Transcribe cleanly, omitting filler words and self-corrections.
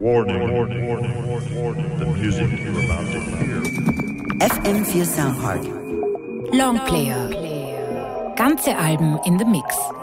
Warning. The music you're about to hear. FM4 Soundpark. Longplayer. Ganze Alben in the Mix.